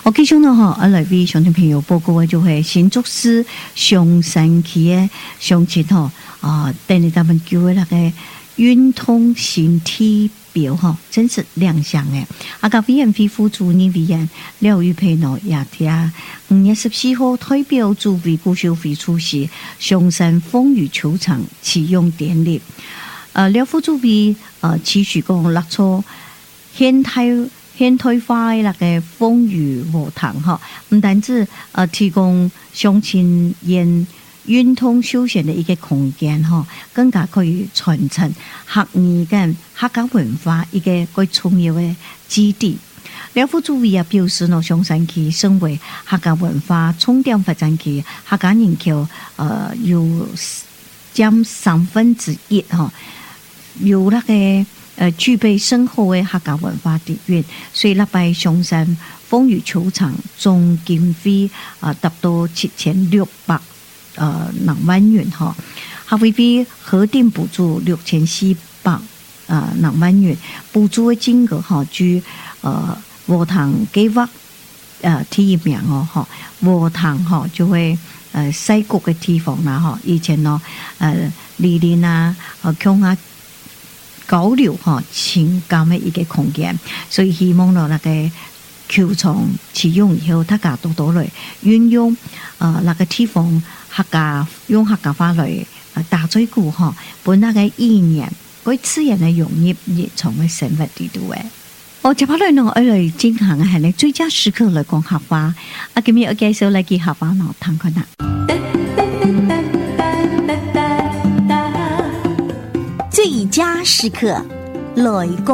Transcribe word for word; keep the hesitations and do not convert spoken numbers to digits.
我繼續呢哈，我來為鄉親朋友報告嘅就係新竹市松山區嘅鄉親吼啊，等你他們叫嘅那個運通形體表吼，真是亮相嘅。啊，個委員會副主任委員廖玉佩呢，也聽五月十四號代表主委顧秀輝出席松山風雨球場啟用典禮。呃，廖副主委呃，持續講立出現代。現代化嘅那個風雨和堂哈，唔單止呃提供鄉親人運動休閒的一個空間哈，更加可以傳承客語跟客家文化一個最重要嘅基地。廖副主委也表示呢，松山區身為客家文化重點發展區，客家人口呃有佔三分之一哈，有那個。呃，具備深厚嘅客家文化底蘊，所以咧拜松山風雨球場總經費啊達到七千六百呃兩萬元哈，還會俾核定補助六千四百呃兩萬元，補助嘅金額哈，據呃和堂計劃呃第一名哦哈，和堂哈就會呃西谷嘅地方啦哈，以前咯呃李林啊，呃強啊。交流哈情感嘅一個空間，所以希望咯那個球場啟用以後，大家多多來運用啊、呃、那個地方客家用客家話來啊打嘴鼓哈，本那個意念，佢自然嘅融入日常嘅生活裏度嘅。我接下來呢，我嚟進行係你最佳時刻來講客話，啊今日我介紹嚟嘅客話呢，聽看啦。 最佳時刻來講